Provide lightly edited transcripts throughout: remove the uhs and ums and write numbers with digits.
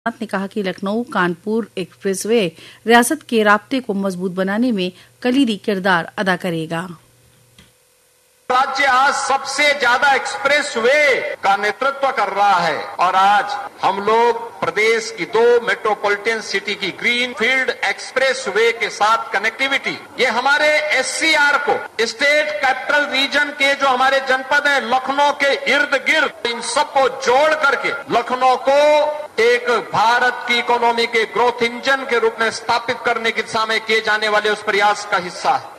ने कहा कि लखनऊ कानपुर एक्सप्रेसवे रियासत के राब्ते को मजबूत बनाने में कलीदी किरदार अदा करेगा। राज्य आज सबसे ज्यादा एक्सप्रेस वे का नेतृत्व कर रहा है और आज हम लोग प्रदेश की 2 मेट्रोपॉलिटन सिटी की ग्रीन फील्ड एक्सप्रेस वे के साथ कनेक्टिविटी, ये हमारे एससीआर को, स्टेट कैपिटल रीजन के जो हमारे जनपद है लखनऊ के इर्द गिर्द, इन सबको जोड़ करके लखनऊ को एक भारत की इकोनॉमी के ग्रोथ इंजन के रूप में स्थापित करने की दिशा में किए जाने वाले उस प्रयास का हिस्सा है।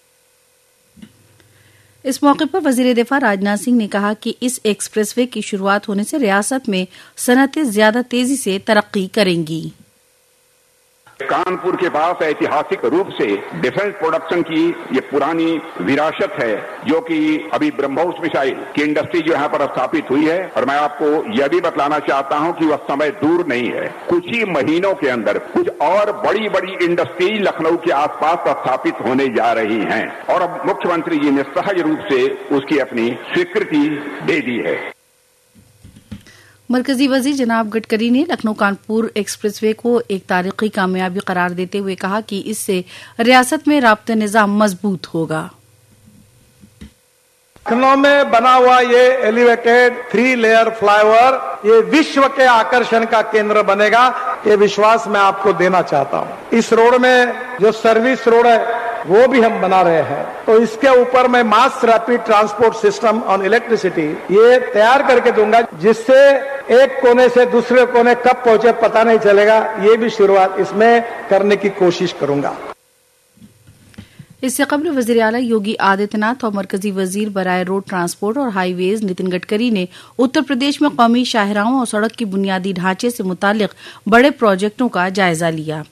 इस मौके पर वजीर दिफा राजनाथ सिंह ने कहा कि इस एक्सप्रेसवे की शुरुआत होने से रियासत में सनअतें ज्यादा तेजी से तरक्की करेंगी। कानपुर के पास ऐतिहासिक रूप से डिफेंस प्रोडक्शन की ये पुरानी विरासत है, जो कि अभी ब्रह्मोस मिसाइल की इंडस्ट्री जो यहाँ पर स्थापित हुई है, और मैं आपको यह भी बतलाना चाहता हूँ कि वह समय दूर नहीं है। कुछ ही महीनों के अंदर कुछ और बड़ी बड़ी इंडस्ट्री लखनऊ के आसपास स्थापित होने जा रही हैं और अब मुख्यमंत्री जी ने सहज रूप से उसकी अपनी स्वीकृति दे दी है। मरकजी वजीर जनाब गडकरी ने लखनऊ कानपुर एक्सप्रेसवे को एक तारीखी कामयाबी करार देते हुए कहा कि इससे रियासत में राब्ता निजाम मजबूत होगा। लखनऊ में बना हुआ ये एलिवेटेड 3 लेयर फ्लाईओवर ये विश्व के आकर्षण का केंद्र बनेगा, ये विश्वास मैं आपको देना चाहता हूँ। इस रोड में जो सर्विस रोड है वो भी हम बना रहे हैं, तो इसके ऊपर मैं mass rapid transport system on electricity ये तैयार करके दूंगा, जिससे एक कोने से दूसरे कोने कब पहुंचे पता नहीं चलेगा। ये भी शुरुआत इसमें करने की कोशिश करूंगा। इससे कबल वजीर आला योगी आदित्यनाथ और मरकजी वजीर बराए रोड ट्रांसपोर्ट और हाईवेज नितिन गडकरी ने उत्तर प्रदेश में कौमी शाहराहों और सड़क की बुनियादी ढांचे से मुतालिक बड़े प्रोजेक्टों का जायजा लिया।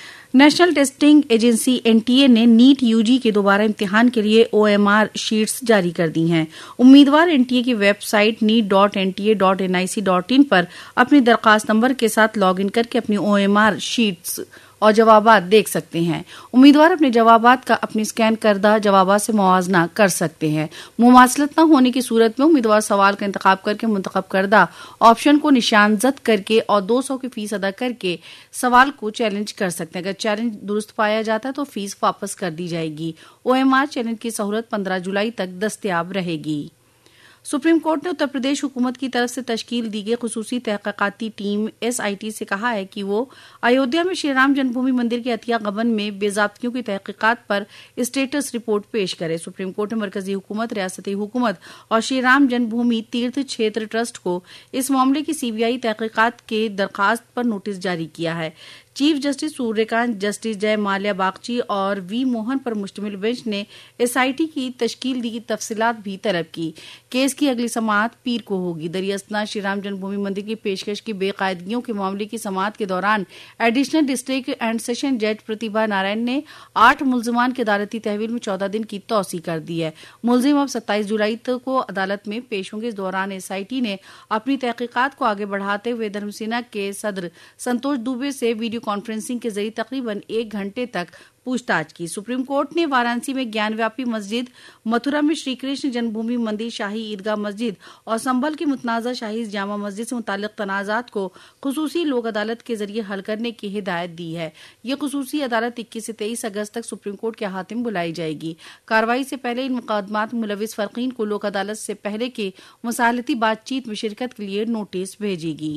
नेशनल टेस्टिंग एजेंसी एनटीए ने नीट यूजी के दोबारा इम्तिहान के लिए ओएमआर शीट्स जारी कर दी हैं। उम्मीदवार एनटीए की वेबसाइट neet.nta.nic.in पर अपनी दरखास्त नंबर के साथ लॉगिन करके अपनी ओएमआर शीट्स और जवाबात देख सकते हैं। उम्मीदवार अपने जवाबात का अपनी स्कैन करदा जवाबात से मुआवजा कर सकते हैं। मुमासलत न होने की सूरत में उम्मीदवार सवाल का इंतखाब करके मुंतखब करदा ऑप्शन को निशानजद करके और 200 की फीस अदा करके सवाल को चैलेंज कर सकते हैं। अगर चैलेंज दुरुस्त पाया जाता है तो फीस वापस कर दी जाएगी। ओएमआर चैलेंज की सहूलत 15 जुलाई तक दस्तयाब रहेगी। सुप्रीम कोर्ट ने उत्तर प्रदेश हुकूमत की तरफ से तश्कील दी गई खुसूसी तहकीकाती टीम एसआईटी से कहा है कि वो अयोध्या में श्री राम जन्मभूमि मंदिर के अतिया गबन में बेजाब्तियों की तहकीकात पर स्टेटस रिपोर्ट पेश करे। सुप्रीम कोर्ट ने मरकजी हुकूमत, रियासती हुकूमत और श्री राम जन्मभूमि तीर्थ क्षेत्र ट्रस्ट को इस मामले की सीबीआई तहकीकात के दरखास्त पर नोटिस जारी किया है। चीफ जस्टिस सूर्यकांत, जस्टिस जय माल्या बागची और वी मोहन पर मुश्तमिल बेंच ने एसआईटी की तश्कील की तफसीलात भी तलब की। केस की अगली समाअत पीर को होगी। दरियासना श्री राम जन्मभूमि मंदिर की पेशकश की बेकायदगियों के मामले की समाअत के दौरान एडिशनल डिस्ट्रिक्ट एंड सेशन जज प्रतिभा नारायण ने 8 मुल्जिमान की अदालती तहवील में 14 दिन की तौसी कर दी है। मुल्जिम अब 27 जुलाई को अदालत में पेश होंगे। इस दौरान एसआईटी ने अपनी तहकीकात को आगे बढ़ाते हुए धर्मसेना के सदर संतोष दुबे से वीडियो कॉन्फ्रेंसिंग के जरिए तकरीबन 1 घंटे तक पूछताछ की। सुप्रीम कोर्ट ने वाराणसी में ज्ञानव्यापी मस्जिद, मथुरा में श्री कृष्ण जन्मभूमि मंदिर, शाही ईदगाह मस्जिद और संभल की मुतनाज़ा शाही जामा मस्जिद से मुताल्लिक तनाज़ात को खुसूसी लोक अदालत के जरिए हल करने की हिदायत दी है। यह खुसूसी अदालत 21 से 23 अगस्त तक सुप्रीम कोर्ट के अहाते में बुलाई जाएगी। कार्रवाई से पहले इन मुकदमात में मुलविस फर्कीन को लोक अदालत से पहले के मुसालती बातचीत में शिरकत के लिए नोटिस भेजेगी।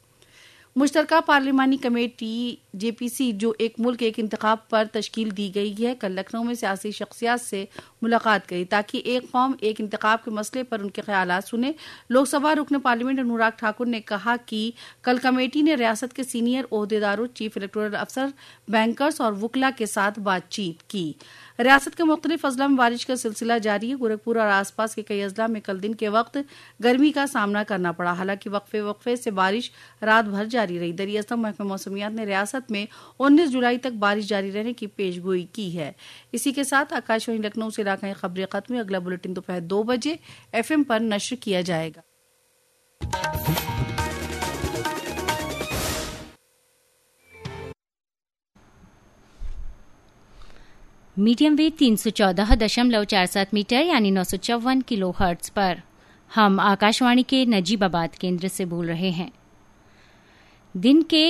मुश्तरका पार्लिमानी कमेटी जेपीसी जो एक मुल्क एक इंतखाब पर तश्कील दी गई है, कल लखनऊ में सियासी शख्सियात से मुलाकात करी ताकि एक कौम एक इंतखाब के मसले पर उनके ख्यालात सुने। लोकसभा रुकन पार्लियामेंट अनुराग ठाकुर ने कहा कि कल कमेटी ने रियासत के सीनियर ओहदेदारों, चीफ इलेक्टोरल अफसर, बैंकर्स और वुकला के साथ बातचीत की। रियासत के मुख्तलिफ अजला में बारिश का सिलसिला जारी है। गोरखपुर और आसपास के कई अजला में कल दिन के वक्त गर्मी का सामना करना पड़ा। हालांकि वक्फे से बारिश रात भर जारी रही। दरियासत महकमा मौसमियात ने रियासत में 19 जुलाई तक बारिश जारी रहने की पेशगोई की है। इसी के साथ आकाशवाणी लखनऊ से इलाकाई खबरें खत्म। अगला बुलेटिन दोपहर 2 बजे एफएम पर नश्र किया जाएगा। मीडियम वेव 314.47 मीटर यानी 954 किलो हर्ट्ज पर हम आकाशवाणी के नजीबाबाद केंद्र से बोल रहे हैं। दिन के